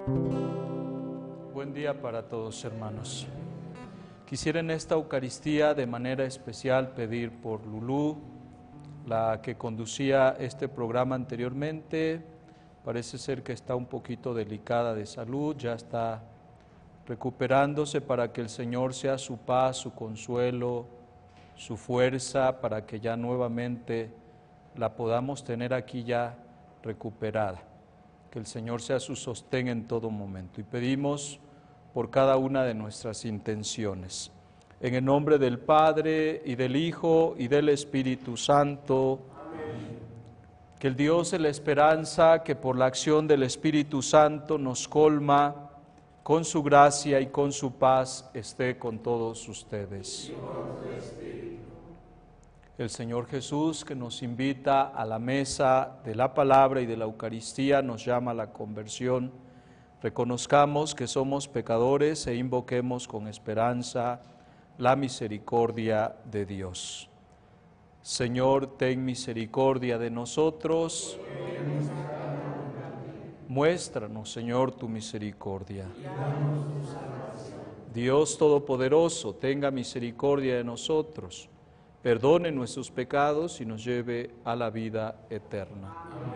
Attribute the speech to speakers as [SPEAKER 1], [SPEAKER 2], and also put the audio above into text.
[SPEAKER 1] Buen día para todos, hermanos. Quisiera en esta Eucaristía de manera especial pedir por Lulú, la que conducía este programa anteriormente. Parece ser que está un poquito delicada de salud, ya está recuperándose, para que el Señor sea su paz, su consuelo, su fuerza, para que ya nuevamente la podamos tener aquí ya recuperada. Que el Señor sea su sostén en todo momento. Y pedimos por cada una de nuestras intenciones. En el nombre del Padre, y del Hijo, y del Espíritu Santo. Amén. Que el Dios de la esperanza, que por la acción del Espíritu Santo nos colma con su gracia y con su paz, esté con todos ustedes. El Señor Jesús, que nos invita a la mesa de la palabra y de la Eucaristía, nos llama a la conversión. Reconozcamos que somos pecadores e invoquemos con esperanza la misericordia de Dios. Señor, ten misericordia de nosotros. Muéstranos, Señor, tu misericordia. Dios Todopoderoso, tenga misericordia de nosotros, perdone nuestros pecados y nos lleve a la vida eterna. Amén.